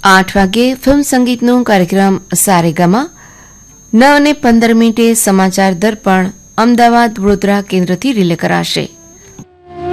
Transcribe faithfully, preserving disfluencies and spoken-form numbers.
આઠ વાગે ફિલ્મ સંગીતનો કાર્યક્રમ સારેગામા. નવ ને પંદર મિનિટે સમાચાર દર્પણ અમદાવાદ વડોદરા કેન્દ્રથી રિલે કરાશે.